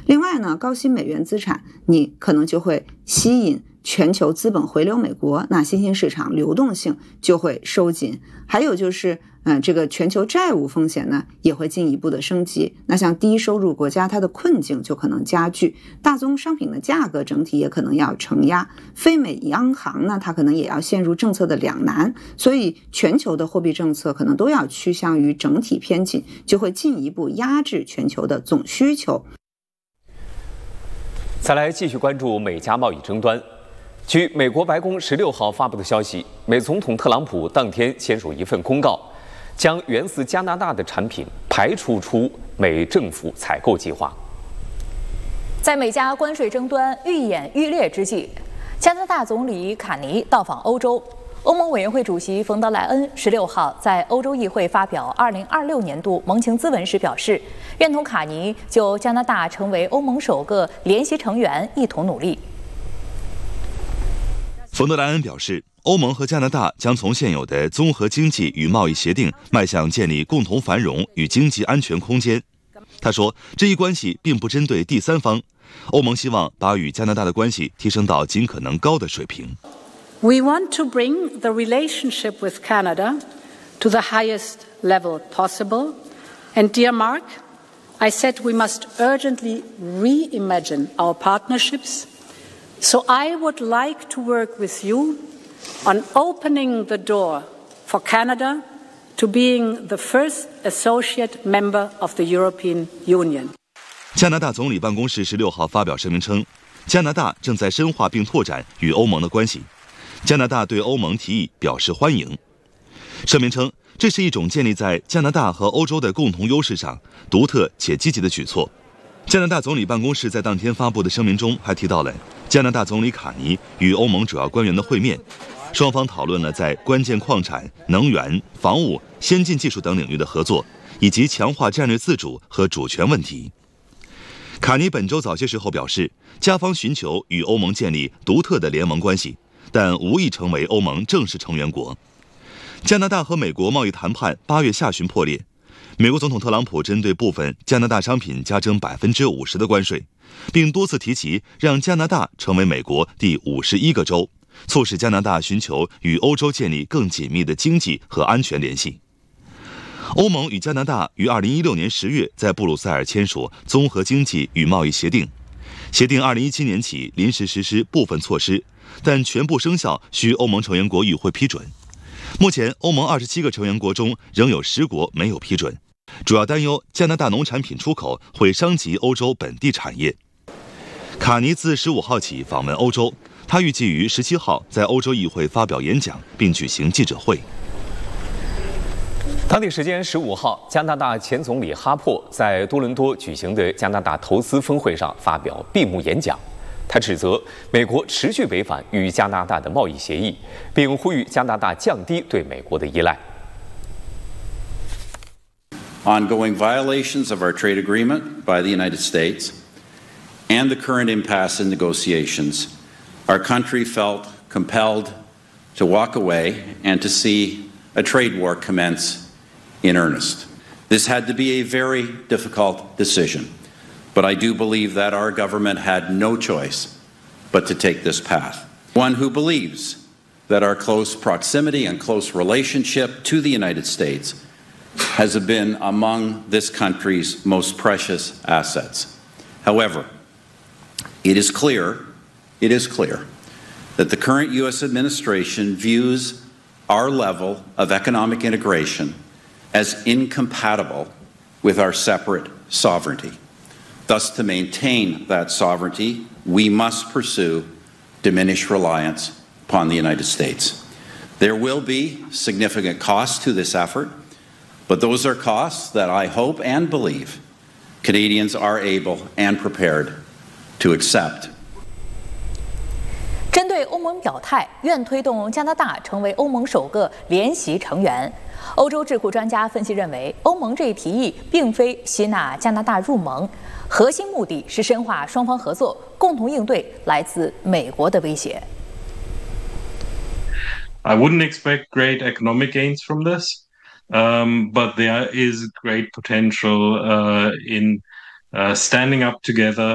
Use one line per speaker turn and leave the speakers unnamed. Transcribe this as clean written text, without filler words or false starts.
另外呢，高新美元资产你可能就会吸引全球资本回流美国，那新兴市场流动性就会收紧。还有就是这个全球债务风险呢也会进一步的升级。那像低收入国家它的困境就可能加剧，大宗商品的价格整体也可能要承压，非美央行呢它可能也要陷入政策的两难，所以全球的货币政策可能都要趋向于整体偏紧，就会进一步压制全球的总需求。
再来继续关注美加贸易争端。据美国白宫16号发布的消息，美总统特朗普当天签署一份公告，将源自加拿大的产品排除出美政府采购计划。
在美加关税争端愈演愈烈之际，加拿大总理卡尼到访欧洲。欧盟委员会主席冯德莱恩16号在欧洲议会发表2026年度盟情咨文时表示，愿同卡尼就加拿大成为欧盟首个联席成员一同努力。
冯德莱恩表示，欧盟和加拿大将从现有的综合经济与贸易协定迈向建立共同繁荣与经济安全空间。他说，这一关系并不针对第三方，欧盟希望把与加拿大的关系提升到尽可能高的水平。
We want to bring the relationship with Canada to the highest level possible. And dear Mark, I said we must urgently reimagine our partnerships. So I would like to work with you on opening the door for Canada to being the first associate member of the European Union.
加拿大总理办公室16号发表声明称，加拿大正在深化并拓展与欧盟的关系。加拿大对欧盟提议表示欢迎。声明称，这是一种建立在加拿大和欧洲的共同优势上独特且积极的举措。加拿大总理办公室在当天发布的声明中还提到了加拿大总理卡尼与欧盟主要官员的会面，双方讨论了在关键矿产、能源、防务、先进技术等领域的合作，以及强化战略自主和主权问题。卡尼本周早些时候表示，加方寻求与欧盟建立独特的联盟关系，但无意成为欧盟正式成员国。加拿大和美国贸易谈判8月下旬破裂，美国总统特朗普针对部分加拿大商品加征50%的关税，并多次提及让加拿大成为美国第51个州，促使加拿大寻求与欧洲建立更紧密的经济和安全联系。欧盟与加拿大于2016年10月在布鲁塞尔签署综合经济与贸易协定，协定2017年起临时实施部分措施，但全部生效需欧盟成员国与会批准。目前，欧盟27个成员国中仍有10国没有批准，主要担忧加拿大农产品出口会伤及欧洲本地产业。卡尼自15号起访问欧洲，他预计于17号在欧洲议会发表演讲，并举行记者会。
当地时间15号，加拿大前总理哈珀在多伦多举行的加拿大投资峰会上发表闭幕演讲。他指责美国持续违反与加拿大的贸易协议，并呼吁加拿大降低对美国的依赖。
Ongoing violations of our trade agreement by the United States and the current impasse in negotiations, our country felt compelled to walk away and to see a trade war commence in earnest. This had to be a very difficult decision, but I do believe that our government had no choice but to take this path. One who believes that our close proximity and close relationship to the United States has been among this country's most precious assets. However, it is clear that the current U.S. administration views our level of economic integration as incompatible with our separate sovereignty. Thus, to maintain that sovereignty, we must pursue diminished reliance upon the United States. There will be significant costs to this effort, but those are costs that I hope and believe Canadians are able and prepared to accept.
针对欧盟表态愿推动加拿大成为欧盟首个联席成员，欧洲智库专家分析认为，欧盟这一提议并非吸纳加拿大入盟，核心目的是深化双方合作，共同应对来自美国的威胁。
I wouldn't expect great economic gains from this, but there is great potential in standing up together